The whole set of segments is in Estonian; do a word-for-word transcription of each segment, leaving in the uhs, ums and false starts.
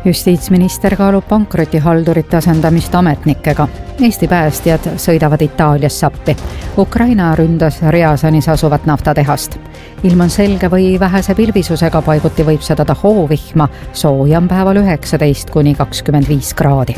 Justiitsminister kaalub pankrotihaldurite asendamist ametnikega. Eesti päästjad sõidavad Itaaliasse appi. Ukraina ründas Rjazanis asuvat naftatehast. Ilm on selge või vähese pilvisusega, paiguti võib sadada hoovihma, sooja on päeval üheksateist kuni kakskümmend viis kraadi.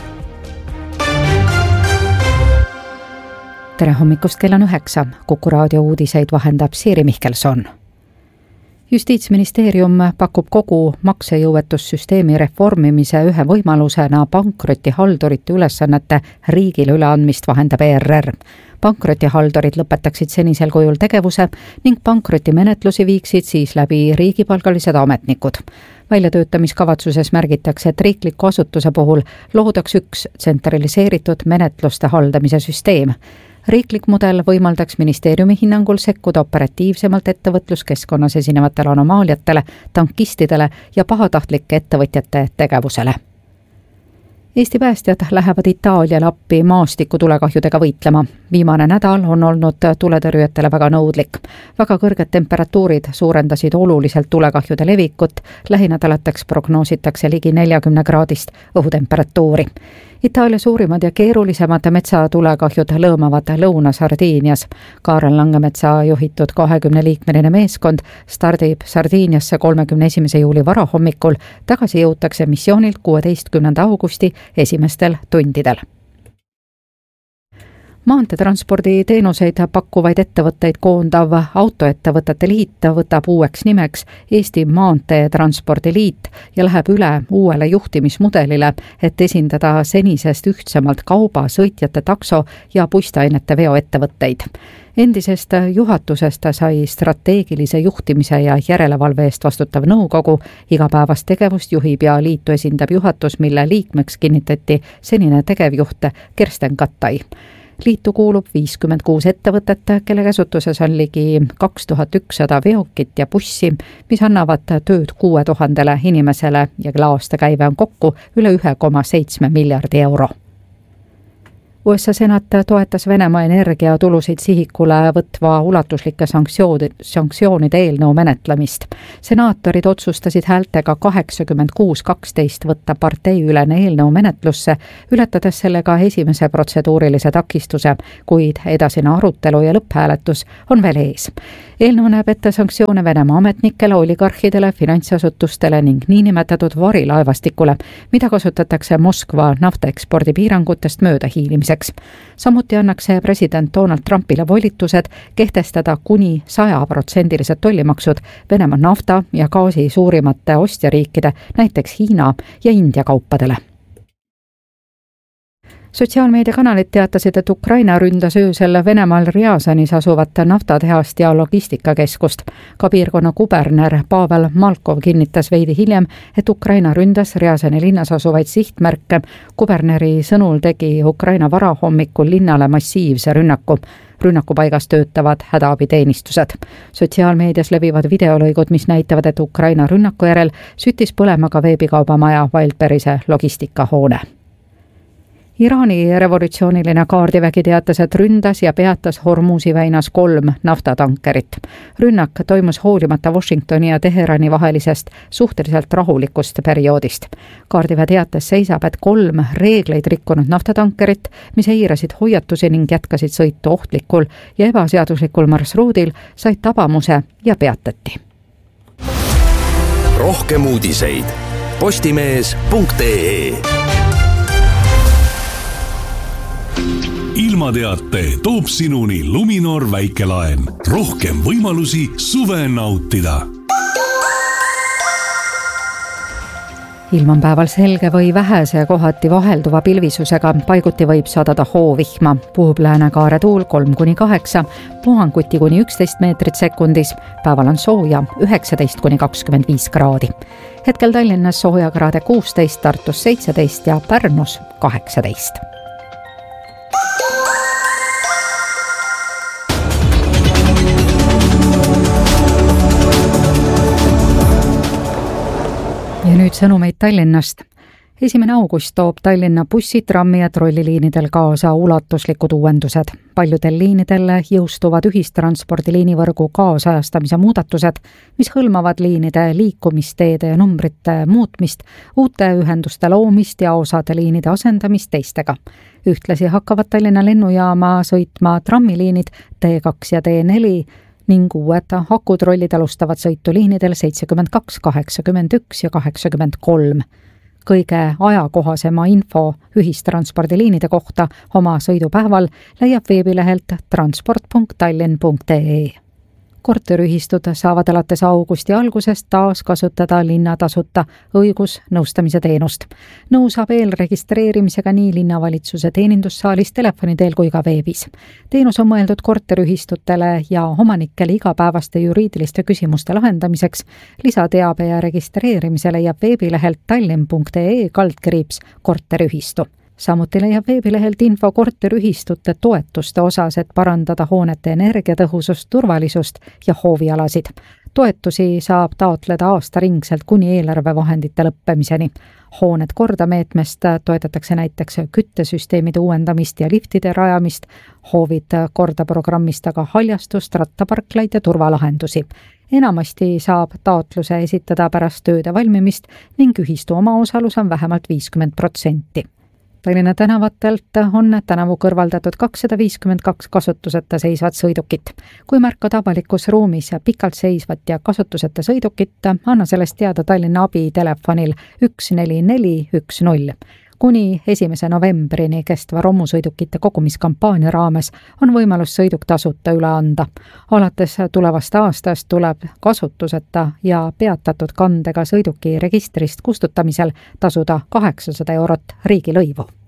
Tere hommikust, kell on üheksa. Kuku raadio uudiseid vahendab Siiri Mihkelson. Justiitsministeerium pakub kogu maksejõuetussüsteemi reformimise ühe võimalusena pankrotihaldurite ülesannete riigile üleandmist vahendab E R R. Pankrotihaldurid lõpetaksid senisel kujul tegevuse ning pankrotimenetlusi viiksid siis läbi riigipalgalised ametnikud. Väljatöötamiskavatsuses märgitakse, et riikliku asutuse puhul loodaks üks tsentraliseeritud menetluste haldamise süsteem. Riiklik mudel võimaldaks ministeeriumi hinnangul sekkuda operatiivsemalt ettevõtluskeskkonnas esinevatele anomaaliatele, tankistidele ja pahatahtlike ettevõtjate tegevusele. Eesti päästjad lähevad Itaaliale appi maastikutulekahjudega võitlema. Viimane nädal on olnud tuletõrjujatele väga nõudlik. Väga kõrged temperatuurid suurendasid oluliselt tulekahjude levikut. Lähinädalateks prognoositakse ligi neljakümne kraadist õhutemperatuuri. Itaalia suurimad ja keerulisemad metsatulekahjud lõõmavad Lõuna-Sardiinias. Kaarel Langemetsa juhitud kahekümne liikmeline meeskond stardib Sardiiniasse kolmekümne esimese juuli varahommikul. Tagasi jõutakse missioonilt kuueteistkümnenda augusti esimestel tundidel. Maanteetranspordi teenuseid pakkuvaid ettevõtteid koondav Autoettevõtete Liit võtab uueks nimeks Eesti Maanteetranspordi Liit ja läheb üle uuele juhtimismudelile, et esindada senisest ühtsemalt kauba, sõitjate, takso ja puistainete veoettevõtteid. Endisest juhatusest sai strateegilise juhtimise ja järelevalve eest vastutav nõukogu. Igapäevast tegevust juhib ja liitu esindab juhatus, mille liikmeks kinnitati senine tegevjuht Kersten Kattai. Liitu kuulub viiskümmend kuus ettevõtet, kelle käsutuses on ligi kaks tuhat ükssada veokit ja bussi, mis annavad tööd kuue tuhandele inimesele ja aastakäive on kokku üle ühe koma seitsme miljardi euro. U S A senat toetas Venemaa energiatulusid sihikule võtva ulatuslike sanktsioonide eelnõu menetlemist. Senaatorid otsustasid häältega kaheksakümmend kuus kaksteist võtta parteiülene eelnõu menetlusse, ületades sellega esimese protseduurilise takistuse, kuid edasine arutelu ja lõpphääletus on veel ees. Eelnõu näeb ette sanktsioone Venemaa ametnikele, oligarhidele, finantsasutustele ning niinimetatud varilaevastikule, mida kasutatakse Moskva naftaekspordi piirangutest mööda hiilimiseks. Samuti annaks see president Donald Trumpile volitused kehtestada kuni sajaprotsendilised tollimaksud Venemaa nafta ja gaasi suurimate ostjariikide, näiteks Hiina ja India kaupadele. Sotsiaalmeediakanalid teatasid, et Ukraina ründas öösel Venemaal Rjazanis asuvat naftatehast ja logistikakeskust. Ka piirkonna kuberner Pavel Malkov kinnitas veidi hiljem, et Ukraina ründas Rjazani linnas asuvaid sihtmärke. Kuberneri sõnul tegi Ukraina varahommikul linnale massiivse rünnaku. Rünnakupaigas töötavad hädaabiteenistused. Sotsiaalmeedias levivad videolõigud, mis näitavad, et Ukraina rünnaku järel süttis põlema ka veebikaubamaja Wildberry'se logistikahoone. Iraani revolutsiooniline kaardivägi teatas, et ründas ja peatas Hormuzi väinas kolm naftatankerit. Rünnak toimus hoolimata Washingtoni ja Teherani vahelisest suhteliselt rahulikust perioodist. Kaardiväe teates seisab, et kolm reegleid rikkunud naftatankerit, mis eirasid hoiatusi ning jätkasid sõitu ohtlikul ja ebaseaduslikul marsruudil, said tabamuse ja peatati. Rohkem uudiseid postimees punkt ee. Ilmateate toob sinuni Luminor väikelaen. Rohkem võimalusi suve nautida. Ilm on päeval selge või vähese kohati vahelduva pilvisusega, paiguti võib sadada hoovihma. Puhub läänekaare tuul kolm kuni kaheksa, puhanguti kuni üksteist meetrit sekundis. Päeval on sooja üheksateist kuni kakskümmend viis kraadi. Hetkel Tallinnas soojakraade kuusteist, Tartus seitseteist ja Pärnus kaheksateist. Ja nüüd sõnumeid Tallinnast. esimene august toob Tallinna bussi, trammi ja trolliliinidel kaasa ulatuslikud uuendused. Paljudel liinidel jõustuvad ühistranspordiliinivõrgu kaasajastamise muudatused, mis hõlmavad liinide liikumisteede ja numbrite muutmist, uute ühenduste loomist ja osade liinide asendamist teistega. Ühtlasi hakkavad Tallinna lennujaama sõitma trammiliinid T kaks ja T neli ning uued akutrollid alustavad sõitu liinidel seitsekümmend kaks, kaheksakümmend üks ja kaheksakümmend kolm. Kõige ajakohasema info ühistranspordiliinide kohta oma sõidupäeval leiab veebilehelt transport punkt tallinn punkt ee. Korteriühistud saavad alates augusti algusest taas kasutada linna tasuta õigusnõustamise teenust. Nõu saab eelregistreerimisega nii linnavalitsuse teenindussaalis, telefoni teel kui ka veebis. Teenus on mõeldud korteriühistutele ja omanikele igapäevaste juriidiliste küsimuste lahendamiseks. Lisateabe ja registreerimise leiab veebilehelt tallinn punkt ee kaldkriips korteriühistu. Samuti leiab veebilehelt info korteriühistute toetuste osas, et parandada hoonete energiatõhusust, turvalisust ja hoovialasid. Toetusi saab taotleda aastaringselt kuni eelarvevahendite lõppemiseni. Hooned kordameetmest toetatakse näiteks küttesüsteemide uuendamist ja liftide rajamist, hoovid kordaprogrammist aga haljastust, rattaparklaid ja turvalahendusi. Enamasti saab taotluse esitada pärast tööde valmimist ning ühistu omaosalus on vähemalt viiskümmend protsenti. Tallinna tänavatelt on tänavu kõrvaldatud kakssada viiskümmend kaks kasutuseta seisvat sõidukit. Kui märkad avalikus ruumis pikalt seisvat ja kasutuseta sõidukit, anna sellest teada Tallinna abitelefonil üks neli neli üks null. Kuni esimese novembrini kestva romusõidukite kogumiskampaania raames on võimalus sõiduk tasuta üle anda. Alates tulevast aastast tuleb kasutuseta ja peatatud kandega sõiduki registrist kustutamisel tasuda kaheksasada eurot riigilõivu.